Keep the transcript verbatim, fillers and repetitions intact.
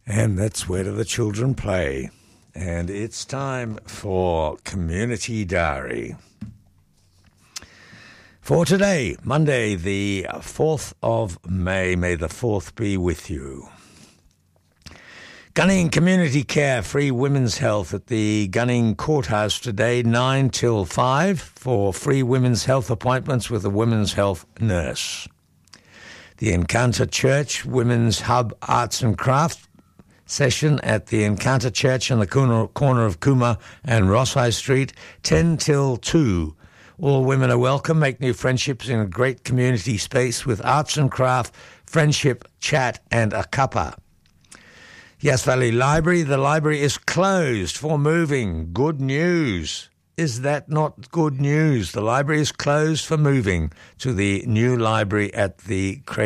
And that's Where Do the Children Play? And it's time for Community Diary. For today, Monday, the fourth of May, may the fourth be with you. Gunning Community Care, free women's health at the Gunning Courthouse today, nine till five, for free women's health appointments with a women's health nurse. The Encounter Church Women's Hub Arts and Craft session at the Encounter Church on the corner, corner of Cooma and Ross High Street, ten till two. All women are welcome. Make new friendships in a great community space with arts and craft, friendship, chat, and a cuppa. Yass Valley Library, the library is closed for moving. Good news. Is that not good news? The library is closed for moving to the new library at the